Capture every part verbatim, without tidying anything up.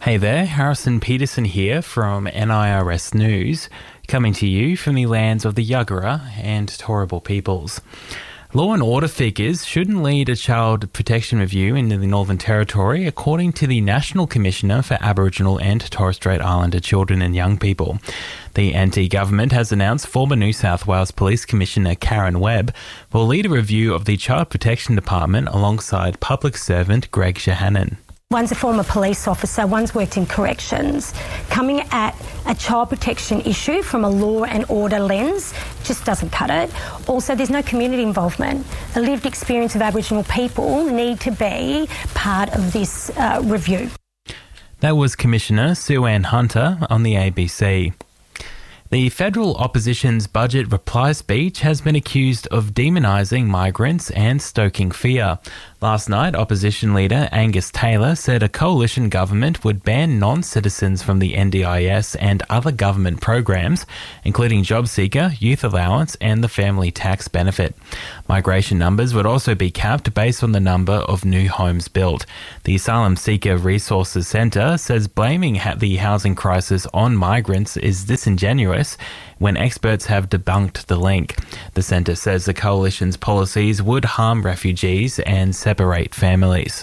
Hey there, Harrison Peterson here from N I R S News, coming to you from the lands of the Yagara and Turrbal peoples. Law and order figures shouldn't lead a child protection review in the Northern Territory, according to the National Commissioner for Aboriginal and Torres Strait Islander Children and Young People. The N T government has announced former New South Wales Police Commissioner Karen Webb will lead a review of the Child Protection Department alongside public servant Greg Shahanan. One's a former police officer, one's worked in corrections. Coming at a child protection issue from a law and order lens just doesn't cut it. Also, there's no community involvement. The lived experience of Aboriginal people need to be part of this uh, review. That was Commissioner Sue Ann Hunter on the A B C. The federal opposition's budget reply speech has been accused of demonising migrants and stoking fear. Last night, opposition leader Angus Taylor said a coalition government would ban non-citizens from the N D I S and other government programs, including JobSeeker, Youth Allowance and the Family Tax Benefit. Migration numbers would also be capped based on the number of new homes built. The Asylum Seeker Resources Centre says blaming ha- the housing crisis on migrants is disingenuous when experts have debunked the link. The centre says the coalition's policies would harm refugees and separate families.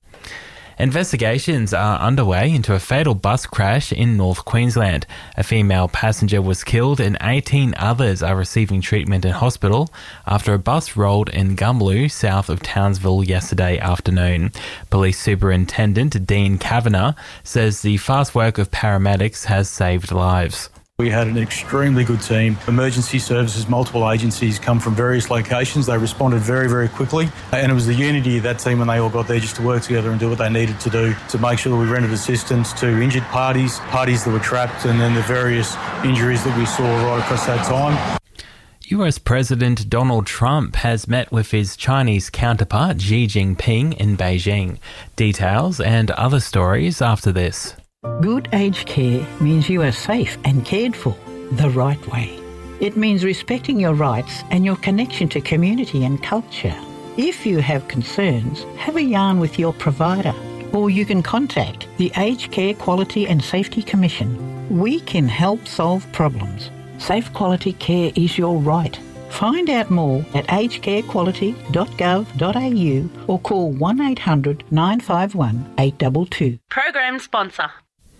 Investigations are underway into a fatal bus crash in North Queensland. A female passenger was killed and eighteen others are receiving treatment in hospital after a bus rolled in Gumbaloo, south of Townsville, yesterday afternoon. Police Superintendent Dean Kavanagh says the fast work of paramedics has saved lives. We had an extremely good team. Emergency services, multiple agencies come from various locations. They responded very, very quickly. And it was the unity of that team when they all got there just to work together and do what they needed to do to make sure that we rendered assistance to injured parties, parties that were trapped, and then the various injuries that we saw right across that time. U S President Donald Trump has met with his Chinese counterpart Xi Jinping in Beijing. Details and other stories after this. Good aged care means you are safe and cared for the right way. It means respecting your rights and your connection to community and culture. If you have concerns, have a yarn with your provider, or you can contact the Aged Care Quality and Safety Commission. We can help solve problems. Safe quality care is your right. Find out more at aged care quality dot gov dot a u or call one eight hundred nine five one eight two two. Program sponsor.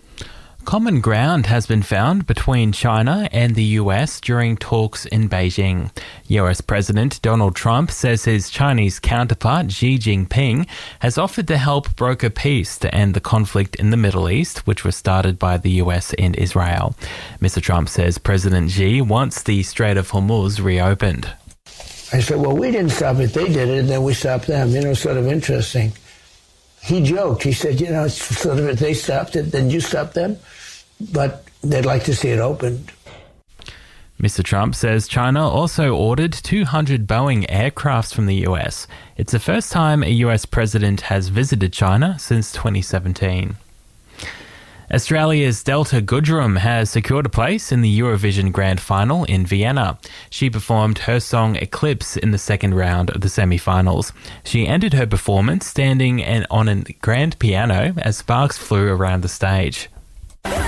Common ground has been found between China and the U S during talks in Beijing. U S President Donald Trump says his Chinese counterpart Xi Jinping has offered to help broker peace to end the conflict in the Middle East, which was started by the U S and Israel. Mister Trump says President Xi wants the Strait of Hormuz reopened. I said, well, we didn't stop it. They did it, and then we stopped them. You know, sort of interesting. He joked. He said, you know, it's sort of if they stopped it, then you stop them. But they'd like to see it opened. Mister Trump says China also ordered two hundred Boeing aircrafts from the U S. It's the first time a U S president has visited China since twenty seventeen. Australia's Delta Goodrem has secured a place in the Eurovision Grand Final in Vienna. She performed her song Eclipse in the second round of the semi-finals. She ended her performance standing on a grand piano as sparks flew around the stage.